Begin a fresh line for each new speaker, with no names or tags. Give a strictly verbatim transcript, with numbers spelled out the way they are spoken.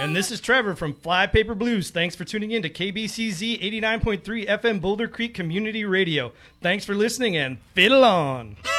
And this is Trevor from Flypaper Blues. Thanks for tuning in to K B C Z eighty-nine point three F M Boulder Creek Community Radio. Thanks for listening and fiddle on.